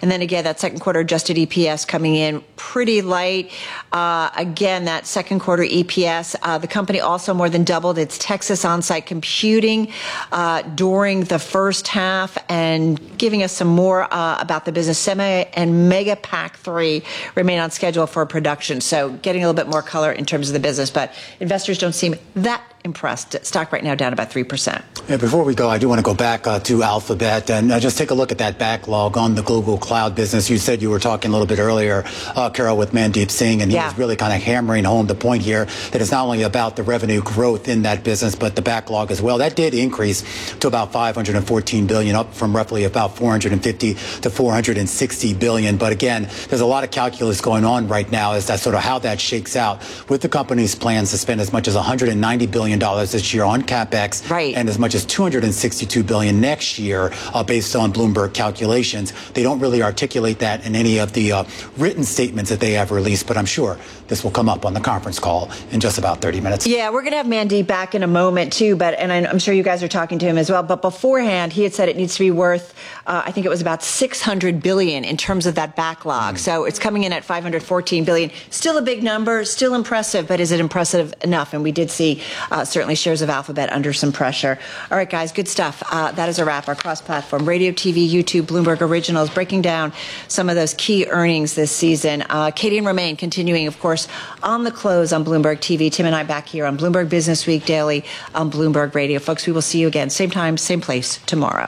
And then again, that second quarter adjusted EPS coming in pretty light. Again, that second quarter EPS, the company also more than doubled its Texas on-site computing during the first half, and giving us some more about the business. Semi and Mega Pack 3 remain on schedule for production. So getting a little bit more color in terms of the business, but investors don't seem that impressed. Stock right now down about 3%. Yeah, before we go, I do want to go back to Alphabet and just take a look at that backlog on the Google Cloud business. You said you were talking a little bit earlier, Carol, with Mandeep Singh, and he was really kind of hammering home the point here that it's not only about the revenue growth in that business, but the backlog as well. That did increase to about $514 billion, up from roughly about $450 to $460 billion. But again, there's a lot of calculus going on right now as to sort of how that shakes out with the company's plans to spend as much as $190 billion this year on CapEx, and as much as $262 billion next year, based on Bloomberg calculations. They don't really articulate that in any of the written statements that they have released, but I'm sure this will come up on the conference call in just about 30 minutes. Yeah, we're going to have Mandeep back in a moment too, and I'm sure you guys are talking to him as well. But beforehand, he had said it needs to be worth, I think it was about $600 billion in terms of that backlog. So it's coming in at $514 billion. Still a big number, still impressive, but is it impressive enough? And we did see certainly shares of Alphabet under some pressure. All right, guys, good stuff. That is a wrap. Our cross-platform, radio, TV, YouTube, Bloomberg Originals, breaking down some of those key earnings this season. Katie and Romaine continuing, of course, on the close on Bloomberg TV. Tim and I back here on Bloomberg Business Week Daily on Bloomberg Radio. Folks, we will see you again, same time, same place tomorrow.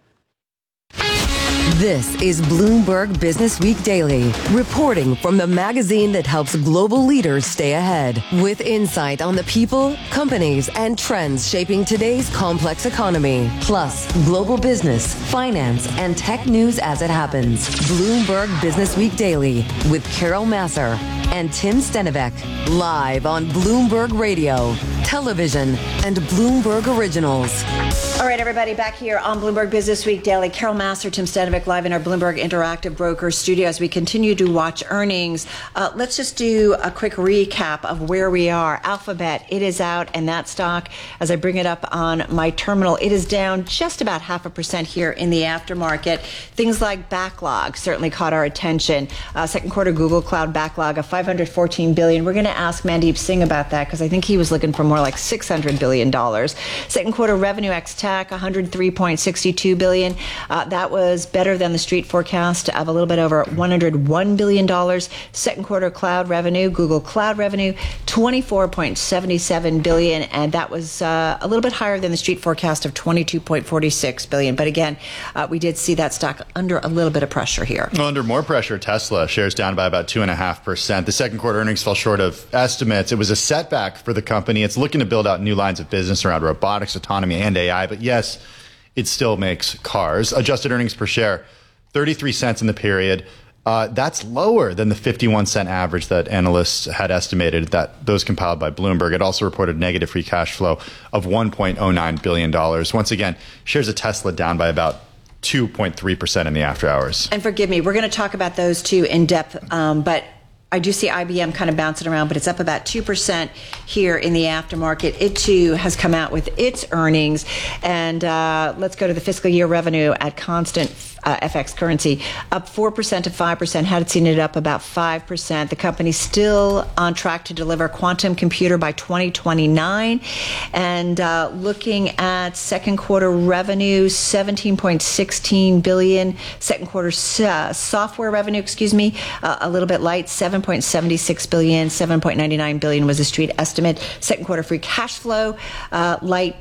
This is Bloomberg Business Week Daily, reporting from the magazine that helps global leaders stay ahead, with insight on the people, companies, and trends shaping today's complex economy, plus global business, finance, and tech news as it happens. Bloomberg Business Week Daily with Carol Massar and Tim Stenovec, live on Bloomberg Radio, television, and Bloomberg Originals. All right, everybody, back here on Bloomberg Business Week Daily. Carol Massar, Tim Stenovec, live in our Bloomberg Interactive Brokers studio as we continue to watch earnings. Let's just do a quick recap of where we are. Alphabet, it is out, and that stock, as I bring it up on my terminal, it is down just about 0.5% here in the aftermarket. Things like backlog certainly caught our attention. Second quarter Google Cloud backlog of $514 billion. We're going to ask Mandeep Singh about that because I think he was looking for more like $600 billion. Second quarter revenue ex-TAC, $103.62 billion. That was better than the street forecast of a little bit over $101 billion. Second quarter cloud revenue, Google Cloud revenue, $24.77 billion, and that was a little bit higher than the street forecast of $22.46 billion. But again, we did see that stock under a little bit of pressure here. Well, under more pressure, Tesla shares down by about 2.5%. The second quarter earnings fell short of estimates. It was a setback for the company. It's looking to build out new lines of business around robotics, autonomy, and AI. But yes, it still makes cars. Adjusted earnings per share, 33 cents in the period. That's lower than the 51-cent average that analysts had estimated, that those compiled by Bloomberg. It also reported negative free cash flow of $1.09 billion. Once again, shares of Tesla down by about 2.3% in the after hours. And forgive me, we're going to talk about those two in depth, but I do see IBM kind of bouncing around, but it's up about 2% here in the aftermarket. It, too, has come out with its earnings. And let's go to the fiscal year revenue at constant FX currency, up 4% to 5%. Had seen it up about 5%. The company's still on track to deliver quantum computer by 2029. And looking at second quarter revenue, $17.16 billion. Second quarter software revenue, a little bit light, $7.76 billion. $7.99 billion was the street estimate. Second quarter free cash flow, light,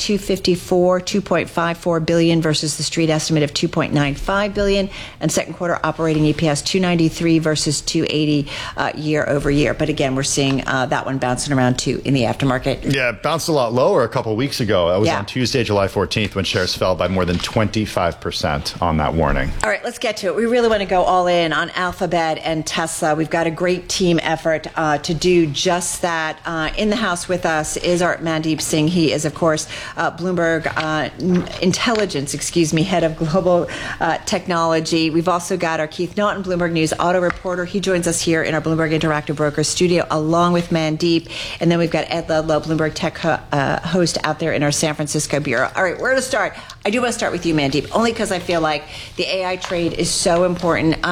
$2.54 billion versus the street estimate of $2.95 billion, and second quarter operating EPS $2.93 versus $2.80 year over year. But again, we're seeing that one bouncing around too in the aftermarket. Yeah, it bounced a lot lower a couple of weeks ago. That was on Tuesday, July 14th, when shares fell by more than 25% on that warning. All right, let's get to it. We really want to go all in on Alphabet and Tesla. We've got a great team effort to do just that. In the house with us is our Mandeep Singh. He is, of course, Bloomberg Intelligence, head of global technology. We've also got our Keith Naughton, Bloomberg News auto reporter. He joins us here in our Bloomberg Interactive Brokers studio along with Mandeep. And then we've got Ed Ludlow, Bloomberg Tech host out there in our San Francisco bureau. All right, where to start? I do want to start with you, Mandeep, only because I feel like the AI trade is so important.